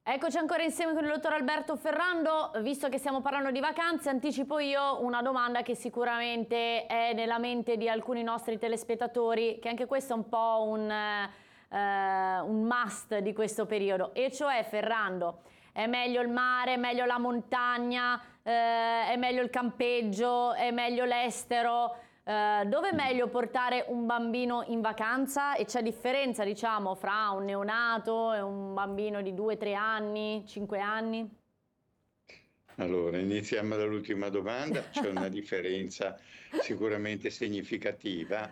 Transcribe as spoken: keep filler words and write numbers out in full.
Eccoci ancora insieme con il dottor Alberto Ferrando. Visto che stiamo parlando di vacanze, anticipo io una domanda che sicuramente è nella mente di alcuni nostri telespettatori, che anche questo è un po' un, eh, un must di questo periodo, e cioè: Ferrando, è meglio il mare, è meglio la montagna, eh, è meglio il campeggio, è meglio l'estero? Eh, dove è meglio portare un bambino in vacanza? E c'è differenza, diciamo, fra un neonato e un bambino di due tre anni, cinque anni? Allora, iniziamo dall'ultima domanda. C'è una differenza sicuramente significativa,